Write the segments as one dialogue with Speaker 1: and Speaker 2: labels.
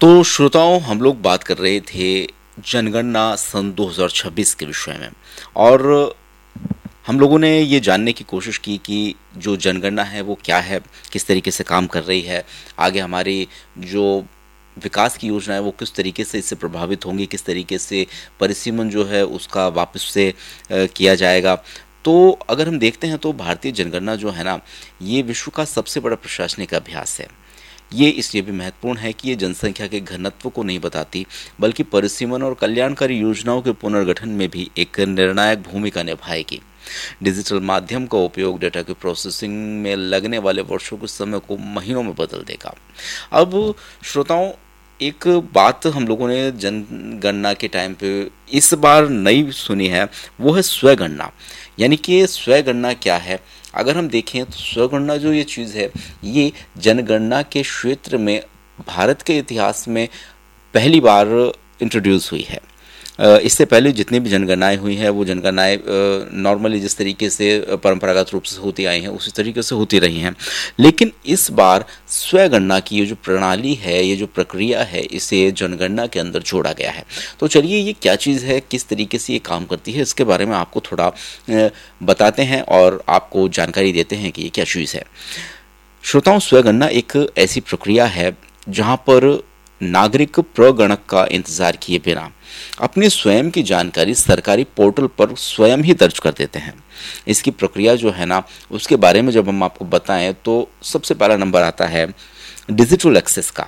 Speaker 1: तो श्रोताओं, हम लोग बात कर रहे थे जनगणना सन 2026 के विषय में। और हम लोगों ने ये जानने की कोशिश की कि जो जनगणना है वो क्या है, किस तरीके से काम कर रही है, आगे हमारी जो विकास की योजना है वो किस तरीके से इससे प्रभावित होंगी, किस तरीके से परिसीमन जो है उसका वापस से किया जाएगा। तो अगर हम देखते हैं तो भारतीय जनगणना जो है ना, ये विश्व का सबसे बड़ा प्रशासनिक अभ्यास है। ये इसलिए भी महत्वपूर्ण है कि ये जनसंख्या के घनत्व को नहीं बताती, बल्कि परिसीमन और कल्याणकारी योजनाओं के पुनर्गठन में भी एक निर्णायक भूमिका निभाएगी। डिजिटल माध्यम का उपयोग डेटा की प्रोसेसिंग में लगने वाले वर्षों के समय को महीनों में बदल देगा। अब श्रोताओं, एक बात हम लोगों ने जनगणना के टाइम पे इस बार नई सुनी है, वो है स्वगणना। यानी कि स्वगणना क्या है? अगर हम देखें तो स्वगणना जो ये चीज़ है, ये जनगणना के क्षेत्र में भारत के इतिहास में पहली बार इंट्रोड्यूस हुई है। इससे पहले जितनी भी जनगणनाएं हुई हैं वो जनगणनाएं नॉर्मली जिस तरीके से परंपरागत रूप से होती आई हैं उसी तरीके से होती रही हैं। लेकिन इस बार स्वगणना की ये जो प्रणाली है, ये जो प्रक्रिया है, इसे जनगणना के अंदर जोड़ा गया है। तो चलिए, ये क्या चीज़ है, किस तरीके से ये काम करती है, इसके बारे में आपको थोड़ा बताते हैं और आपको जानकारी देते हैं कि ये क्या चीज़ है। श्रोताओं, स्वगणना एक ऐसी प्रक्रिया है जहाँ पर नागरिक प्रगणक का इंतजार किए बिना अपनी स्वयं की जानकारी सरकारी पोर्टल पर स्वयं ही दर्ज कर देते हैं। इसकी प्रक्रिया जो है ना, उसके बारे में जब हम आपको बताएं तो सबसे पहला नंबर आता है डिजिटल एक्सेस का।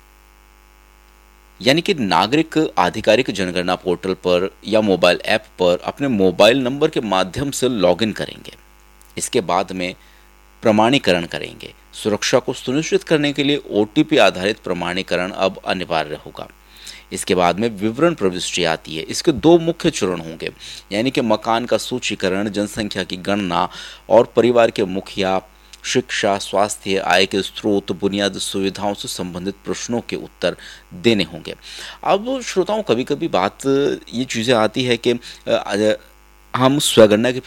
Speaker 1: यानी कि नागरिक आधिकारिक जनगणना पोर्टल पर या मोबाइल ऐप पर अपने मोबाइल नंबर के माध्यम से लॉगिन करेंगे। इसके बाद में प्रमाणीकरण करेंगे। सुरक्षा को सुनिश्चित करने के लिए ओटीपी आधारित प्रमाणीकरण अब अनिवार्य होगा। इसके बाद में विवरण प्रविष्टि आती है। इसके दो मुख्य चरण होंगे, यानी कि मकान का सूचीकरण, जनसंख्या की गणना और परिवार के मुखिया, शिक्षा, स्वास्थ्य, आय के स्रोत, बुनियादी सुविधाओं से संबंधित प्रश्नों के उत्तर देने होंगे। अब श्रोताओं, कभी कभी बात ये चीज़ें आती है कि हम स्वगणना की